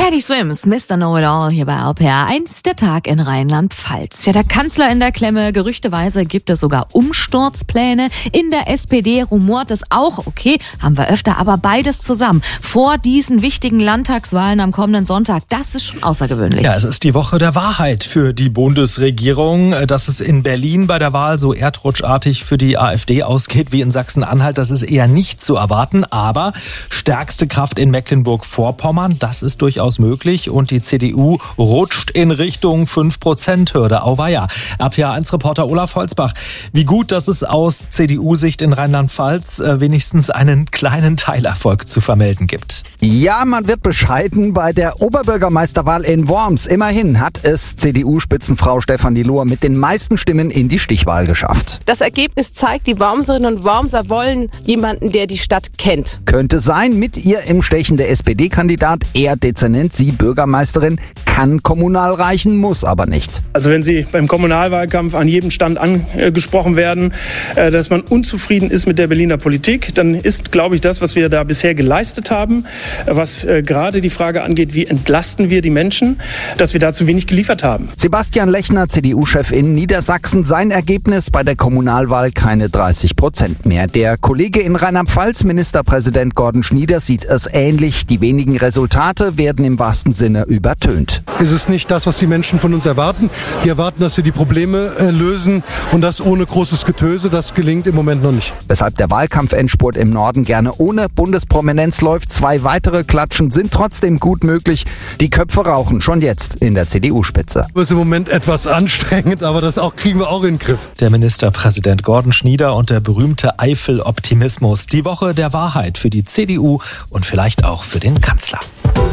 Teddy Swims, Mr. Know-it-all hier bei RPR 1, der Tag in Rheinland-Pfalz. Ja, der Kanzler in der Klemme, gerüchteweise gibt es sogar Umsturzpläne. In der SPD rumort es auch, okay, haben wir öfter, aber beides zusammen. Vor diesen wichtigen Landtagswahlen am kommenden Sonntag, das ist schon außergewöhnlich. Ja, es ist die Woche der Wahrheit für die Bundesregierung. Dass es in Berlin bei der Wahl so erdrutschartig für die AfD ausgeht wie in Sachsen-Anhalt, das ist eher nicht zu erwarten. Aber stärkste Kraft in Mecklenburg-Vorpommern, das ist durchaus möglich und die CDU rutscht in Richtung 5%-Hürde. Auweia. RPA1-Reporter Olaf Holzbach. Wie gut, dass es aus CDU-Sicht in Rheinland-Pfalz wenigstens einen kleinen Teilerfolg zu vermelden gibt. Ja, man wird bescheiden bei der Oberbürgermeisterwahl in Worms. Immerhin hat es CDU-Spitzenfrau Stefanie Lohr mit den meisten Stimmen in die Stichwahl geschafft. Das Ergebnis zeigt, die Wormserinnen und Wormser wollen jemanden, der die Stadt kennt. Könnte sein, mit ihr im Stechen der SPD-Kandidat, eher dezernent, sie Bürgermeisterin, kann kommunal reichen, muss aber nicht. Also wenn Sie beim Kommunalwahlkampf an jedem Stand angesprochen werden, dass man unzufrieden ist mit der Berliner Politik, dann ist, glaube ich, das, was wir da bisher geleistet haben, was gerade die Frage angeht, wie entlasten wir die Menschen, dass wir da zu wenig geliefert haben. Sebastian Lechner, CDU-Chef in Niedersachsen, sein Ergebnis bei der Kommunalwahl keine 30% mehr. Der Kollege in Rheinland-Pfalz, Ministerpräsident Gordon Schnieder, sieht es ähnlich. Die wenigen Resultate werden im wahrsten Sinne übertönt. Es ist nicht das, was die Menschen von uns erwarten. Die erwarten, dass wir die Probleme lösen und das ohne großes Getöse. Das gelingt im Moment noch nicht. Weshalb der Wahlkampfendspurt im Norden gerne ohne Bundesprominenz läuft. 2 weitere Klatschen sind trotzdem gut möglich. Die Köpfe rauchen schon jetzt in der CDU-Spitze. Das ist im Moment etwas anstrengend, aber das kriegen wir auch in den Griff. Der Ministerpräsident Gordon Schnieder und der berühmte Eifel-Optimismus. Die Woche der Wahrheit für die CDU und vielleicht auch für den Kanzler.